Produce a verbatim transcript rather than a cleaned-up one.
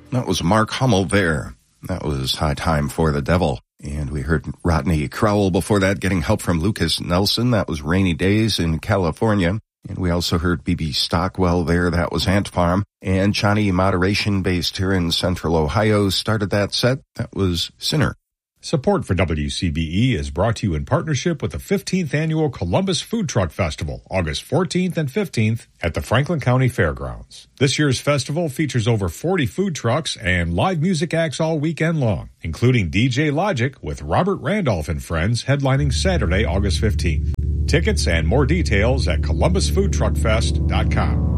That was Mark Hummel there. That was High Time for the Devil. And we heard Rodney Crowell before that, getting help from Lucas Nelson. That was Rainy Days in California. And we also heard B B Stockwell there. That was Ant Farm. And Johnny Moderation, based here in Central Ohio, started that set. That was Sinner. Support for W C B E is brought to you in partnership with the fifteenth Annual Columbus Food Truck Festival, August fourteenth and fifteenth at the Franklin County Fairgrounds. This year's festival features over forty food trucks and live music acts all weekend long, including D J Logic with Robert Randolph and Friends headlining Saturday, August fifteenth. Tickets and more details at columbus food truck fest dot com.